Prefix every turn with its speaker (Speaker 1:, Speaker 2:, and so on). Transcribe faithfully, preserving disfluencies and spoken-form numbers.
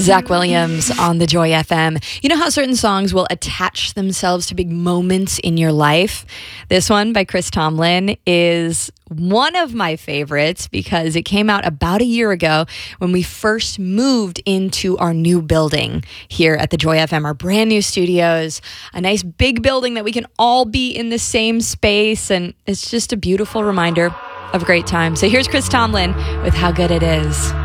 Speaker 1: Zach Williams on the Joy F M. You know how certain songs will attach themselves to big moments in your life? This one by Chris Tomlin is one of my favorites because it came out about a year ago when we first moved into our new building here at the Joy F M, our brand new studios, a nice big building that we can all be in the same space, and it's just a beautiful reminder of a great time. So here's Chris Tomlin with How Good It Is.